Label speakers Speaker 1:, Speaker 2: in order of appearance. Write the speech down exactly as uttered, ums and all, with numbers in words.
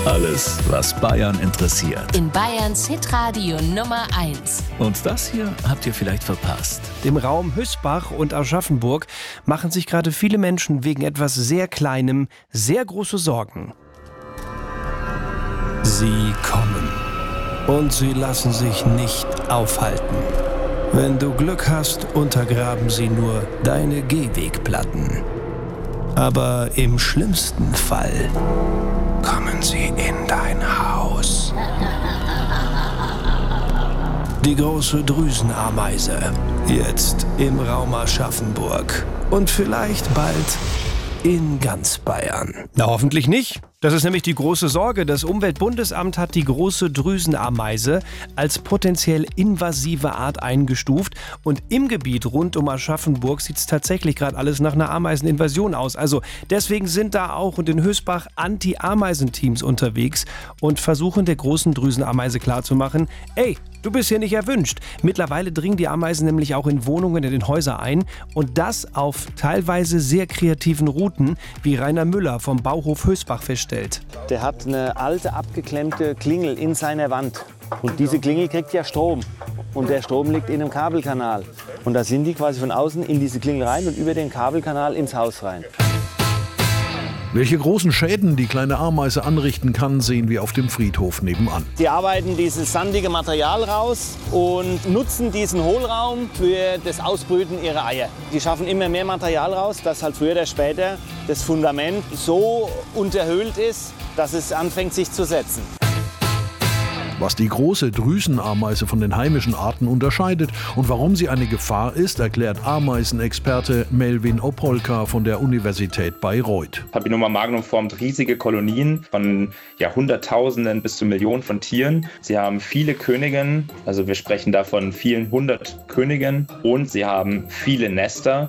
Speaker 1: Alles, was Bayern interessiert.
Speaker 2: In Bayerns Hitradio Nummer eins.
Speaker 1: Und das hier habt ihr vielleicht verpasst.
Speaker 3: Im Raum Hösbach und Aschaffenburg machen sich gerade viele Menschen wegen etwas sehr Kleinem sehr große Sorgen. Sie kommen. Und sie lassen sich nicht aufhalten. Wenn du Glück hast, untergraben sie nur deine Gehwegplatten. Aber im schlimmsten Fall kommen sie in dein Haus. Die große Drüsenameise. Jetzt im Raum Aschaffenburg. Und vielleicht bald in ganz Bayern. Na, hoffentlich nicht. Das ist nämlich die große Sorge. Das Umweltbundesamt hat die große Drüsenameise als potenziell invasive Art eingestuft. Und im Gebiet rund um Aschaffenburg sieht es tatsächlich gerade alles nach einer Ameiseninvasion aus. Also deswegen sind da auch und in Hösbach Anti-Ameisen-Teams unterwegs und versuchen der großen Drüsenameise klarzumachen, ey, du bist hier nicht erwünscht. Mittlerweile dringen die Ameisen nämlich auch in Wohnungen, in den Häusern ein. Und das auf teilweise sehr kreativen Routen, wie Rainer Müller vom Bauhof Hösbach feststellt.
Speaker 4: Der hat eine alte, abgeklemmte Klingel in seiner Wand. Und diese Klingel kriegt ja Strom. Und der Strom liegt in einem Kabelkanal. Und da sind die quasi von außen in diese Klingel rein und über den Kabelkanal ins Haus rein.
Speaker 5: Welche großen Schäden die kleine Ameise anrichten kann, sehen wir auf dem Friedhof nebenan.
Speaker 4: Die arbeiten dieses sandige Material raus und nutzen diesen Hohlraum für das Ausbrüten ihrer Eier. Die schaffen immer mehr Material raus, dass halt früher oder später das Fundament so unterhöhlt ist, dass es anfängt sich zu setzen.
Speaker 5: Was die große Drüsenameise von den heimischen Arten unterscheidet und warum sie eine Gefahr ist, erklärt Ameisenexperte Melvin Opolka von der Universität Bayreuth.
Speaker 6: Papilloma magnum formt riesige Kolonien von ja, Hunderttausenden bis zu Millionen von Tieren. Sie haben viele Königinnen, also wir sprechen da von vielen hundert Königinnen, und sie haben viele Nester.